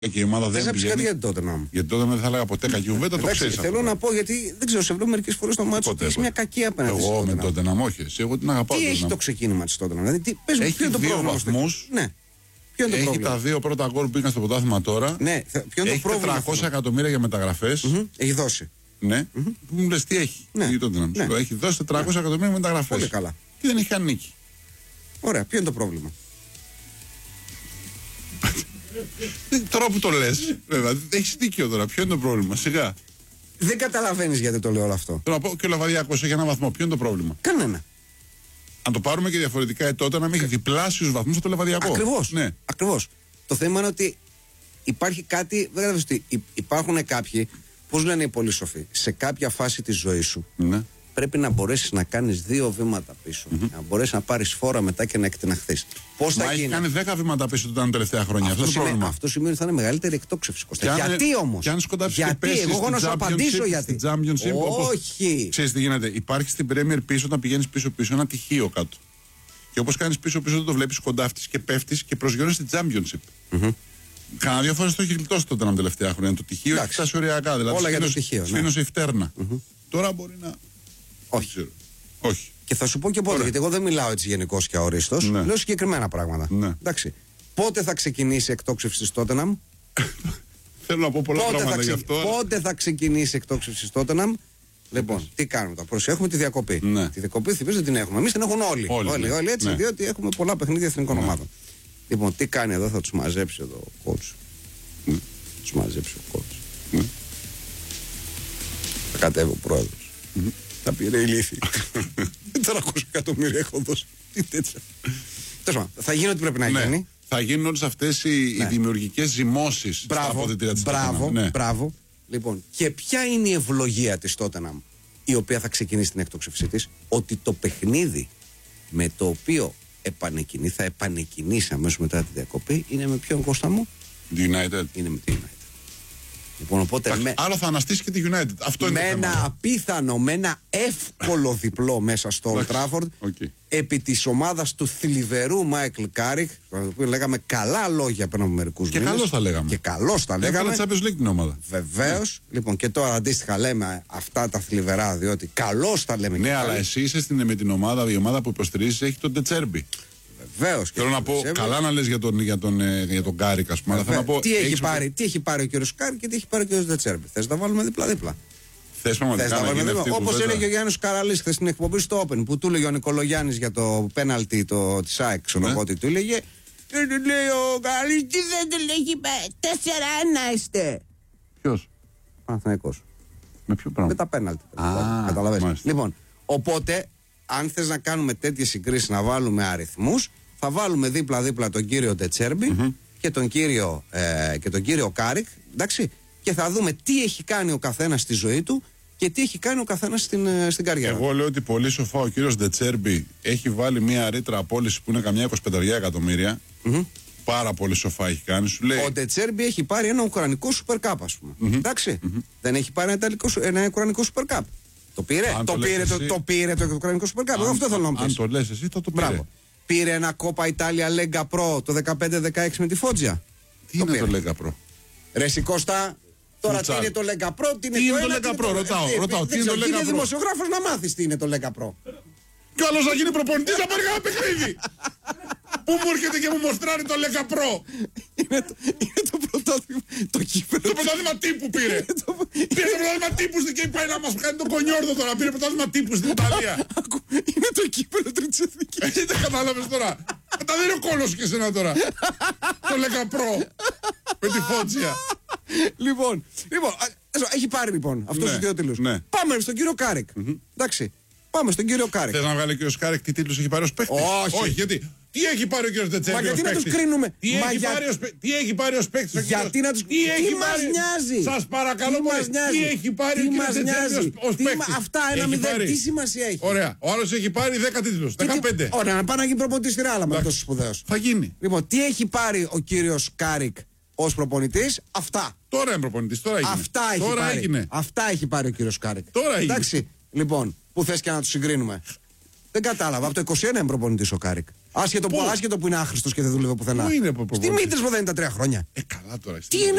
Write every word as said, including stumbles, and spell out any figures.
Και η ομάδα δεν πηγαίνει. Κάτι για τότε να μου. Γιατί τότε δεν θα έλεγα ποτέ κακή κουβέντα, το ξέρεις. Θέλω αυτό. να πω γιατί δεν ξέρω, σε βλέπω μερικές φορές το μάτσο ότι έχει μια κακή απέναντι. Εγώ με τότε να μου, όχι. Εγώ την αγαπάω. Τι έχει το ξεκίνημα της τότε, δηλαδή. Τι, πες, έχει ποιο είναι το δύο πρόβλημα. βαθμούς. Ναι. Ποιο είναι το έχει πρόβλημα. τα δύο πρώτα γκολ που πήγαν στο πρωτάθλημα τώρα. Ναι, ποιο είναι έχει το πρόβλημα. τετρακόσια εκατομμύρια για μεταγραφές. Mm-hmm. Έχει δώσει. Ναι. Mm-hmm. Μου λες τι έχει. Ναι. Τι τότε να μου ναι. Έχει δώσει τετρακόσια ναι. εκατομμύρια μεταγραφές. Πολύ καλά. Και δεν έχει ανήκει. Ωραία, ποιο είναι το πρόβλημα. Τώρα που το λες, βέβαια, έχεις δίκιο τώρα. Ποιο είναι το πρόβλημα, σιγά. Δεν καταλαβαίνεις γιατί το λέω όλο αυτό. Θέλω να πω και ο Λαβαδιακός έχει ένα βαθμό. Ποιο είναι το πρόβλημα. Κανένα. Αν το πάρουμε και διαφορετικά, ε, τότε να μην έχει διπλάσιους βαθμούς από το Λαβαδιακό. Ακριβώς. Ναι. Ακριβώς. Το θέμα είναι ότι υπάρχει κάτι. Δεν καταλαβαίνεις τι. Υπάρχουν κάποιοι, πώς λένε οι πολύ σοφοί, σε κάποια φάση της ζωής σου. Ναι. Πρέπει να μπορέσεις να κάνεις δύο βήματα πίσω. Mm-hmm. Να μπορέσεις να πάρεις φόρα μετά και να εκτεναχθείς. Πώς θα Μα γίνει. Έχει κάνει δέκα βήματα πίσω του τα τελευταία χρόνια. Αυτό, αυτό, σημαίνει, πρόβλημα. αυτό σημαίνει ότι θα είναι μεγαλύτερη εκτόξευση. Αν, γιατί όμως. Και αν σκοντάψεις γιατί, και πέσεις εγώ να σου απαντήσω γιατί. Championship, όχι. Ξέρεις τι γίνεται. Υπάρχει στην Premier πίσω όταν πηγαίνεις πίσω-πίσω ένα τυχείο κάτω. Και όπως κάνεις πίσω-πίσω δεν το βλέπεις, κοντάφτεις και πέφτεις και προσγειώνεις στην Championship. Mm-hmm. Κάνα δύο φορές το έχει γλιτώσει τότε τα τελευταία χρόνια. Το τυχείο έχει φτάσει ωριακά. Δηλαδή όλα για το τυχείο. Σφήνωσε η φτέρνα. Τώρα μπορεί να. Όχι. Όχι. Και θα σου πω και πότε, γιατί εγώ δεν μιλάω έτσι γενικώς και αορίστος. Ναι. Λέω συγκεκριμένα πράγματα. Ναι. Εντάξει. Πότε θα ξεκινήσει η εκτόξευση της Τότεναμ. Θέλω να πω πολλά πότε πράγματα ξε... γι' αυτό. Πότε θα ξεκινήσει η εκτόξευση της Τότεναμ. Λοιπόν, τι κάνουμε τώρα. Προσέχουμε τη διακοπή. Ναι. Τη διακοπή θυμίζω δεν την έχουμε. Εμείς την έχουν όλοι. Όλοι, όλοι, ναι. όλοι έτσι, ναι. διότι έχουμε πολλά παιχνίδια εθνικών ναι. ομάδων. Λοιπόν, τι κάνει εδώ, θα τους μαζέψει εδώ ο coach. Ναι. Θα τους μαζέψει ο coach. Ναι. Θα κατέβει ο πρόεδρος. Mm-hmm. Θα πήρε ηλίθι. τετρακόσια εκατομμύρια έχω δώσει. Τι τέτοια. Θα γίνει ό,τι πρέπει να ναι. γίνει. Θα γίνουν όλες αυτές οι, ναι. οι δημιουργικές ζυμώσεις στα αποδυτήρια της Τότεναμ. Μπράβο, ναι. μπράβο. Λοιπόν, και ποια είναι η ευλογία της Τότεναμ, η οποία θα ξεκινήσει την εκτόξευσή της, ότι το παιχνίδι με το οποίο επανεκκινεί, θα επανεκκινήσει αμέσως μετά τη διακοπή, είναι με ποιον, Κώστα μου? United. Είναι με τη United. Λοιπόν, οπότε με... Άρα θα αναστήσει και τη United. Αυτό είναι με το θέμα. ένα απίθανο, με ένα εύκολο διπλό μέσα στο Old Trafford, okay. επί της ομάδας του θλιβερού Μάικλ Κάριχ, το οποίο λέγαμε καλά λόγια πριν από μερικούς και μήνες. καλώς τα λέγαμε. Και καλώς τα λέγαμε. Έβαλε Champions League την ομάδα. Βεβαίως. Ναι. Λοιπόν, και τώρα αντίστοιχα λέμε αυτά τα θλιβερά, διότι καλώς τα λέμε. Ναι, αλλά εσύ είσαι στην, με την ομάδα, η ομάδα που υποστηρίζεις έχει τον Ντετσέρμπι. Βεβαίως. Θέλω να πω, Τσέρμπι. καλά να λες για τον, για τον, για τον Κάρικ, ας πούμε. Αλλά θέλω να πω, τι, έχει έχεις... πάρει, τι έχει πάρει ο κύριος Κάρικ και τι έχει πάρει ο κύριος Ντετσέρμπι. Θες να τα βάλουμε δίπλα-δίπλα. Θες πραγματικά να γίνει αυτή η Όπως κουβέντα. έλεγε ο Γιάννης Καραλής χθες στην εκπομπή στο Open, που του έλεγε ο Νικολογιάννης για το πέναλτι της ΑΕΚ, ξέρω εγώ τι του έλεγε. Και του λέει ο Καραλής, τι δεν του λέγει, τέσσερα ένα είστε. Ποιος? Παναθηναϊκός. Με ποιο πράγμα? Με τα πέναλτι. Α, καταλαβαίνεις. Λοιπόν, οπότε, αν θες να κάνουμε τέτοιες συγκρίσεις, να βάλουμε αριθμούς, θα βάλουμε δίπλα-δίπλα τον κύριο Ντετσέρμπι mm-hmm. και τον κύριο, ε, και τον κύριο Κάρικ, εντάξει, και θα δούμε τι έχει κάνει ο καθένας στη ζωή του και τι έχει κάνει ο καθένας στην, στην καριέρα. Εγώ λέω ότι πολύ σοφά ο κύριος Ντετσέρμπι έχει βάλει μια ρήτρα απόλυση που είναι καμιά είκοσι πέντε εκατομμύρια. Mm-hmm. Πάρα πολύ σοφά έχει κάνει. Σου λέει... Ο Ντετσέρμπι έχει πάρει ένα ουκρανικό Super Cup, ας πούμε. Mm-hmm. Εντάξει. Mm-hmm. Δεν έχει πάρει ένα, ιταλικό, ένα ουκρανικό Super Cup. Το πήρε, το, το, πήρε το, το πήρε το ουκρανικό Super Cup. Αυτό θέλω να μου πεις. Αν το λες εσύ, θα το πήρε. Μπράβο. Πήρε ένα Κόπα Ιτάλια Λέγκα Pro το δεκαπέντε δεκαέξι με τη Φότζια. Τι το είναι πήρε. Το Λέγκα Pro? Ρε Σικώστα, τώρα τι είναι το Λέγκα Pro, τι είναι τι το, είναι το Λέγκα Pro, ρωτάω. ρωτάω τι είναι το Λέγκα Pro. Είναι δημοσιογράφος να μάθεις τι είναι το Λέγκα Pro. Κι άλλος να γίνει προπονητής να πάρει κανένα παιχνίδι. Πού μου έρχεται και μου μοστράρει το Λέγκα Pro. Είναι το, είναι το πρωτάθλημα. Το κύπελο. Το πρωτάθλημα τύπου πήρε. Πήρε το πρωτάθλημα τύπου στην και πάει να μας κάνει τον κονιόρδο τώρα. Πήρε πρωτάθλημα τύπου στην Ιταλία. Είναι το κύπελο τρίτης εθνικής. Εσύ δεν κατάλαβες τώρα. Τα δίνει ο κόλος και εσένα τώρα. Το Λέγκα Pro. Με τη Φότζια. Λοιπόν, λοιπόν, έχει πάρει λοιπόν αυτούς τους δύο τίτλους. Πάμε στον κύριο Κάρικ. Εντάξει. Πάμε στον κύριο Κάρικ. Θες να βγάλει ο κύριος Κάρικ τι τίτλους έχει πάρει ως παίκτης? Όχι. Όχι, γιατί. Τι έχει πάρει ο κύριος Ντετσέρμπι? Μα γιατί να τους κρίνουμε? Τι, Μα έχει, για... πάρει ως... τι έχει πάρει ως παίκτης? Γιατί να τους... Τι, τι έχει μας πάρει... νοιάζει? Σας παρακαλώ τι, πολύ. Τι έχει πάρει τι ο κύριος Ντετσέρμπι ως παίκτης? Μα... Αυτά ένα μηδέν. Τι σημασία έχει? Ωραία. Ο άλλος έχει πάρει δέκα τίτλους. δεκαπέντε. Ωραία, να πάει να γίνει προπονητής στη Ρεάλ, με τόσο σπουδαίος. Θα γίνει. Λοιπόν, τι έχει πάρει ο κύριος Κάρικ ως προπονητής? Αυτά. Τώρα είναι προπονητής. Τώρα έγινε. Αυτά έχει τώρα πάρει. Έγινε. Αυτά έχει πάρει ο κύριος Κάρικ. Τώρα εντάξει. Λοιπόν, που θες και να τους συγκρίνουμε. Δεν κατάλαβα. Από το είκοσι ένα είναι προπονητής ο Κάρικ. Άσχετο που, άσχετο που είναι άχρηστος και δεν δούλευε πουθενά. Πού είναι από Στη Μήτρησπο δεν είναι τα τρία χρόνια. Ε, καλά τώρα. Τι είναι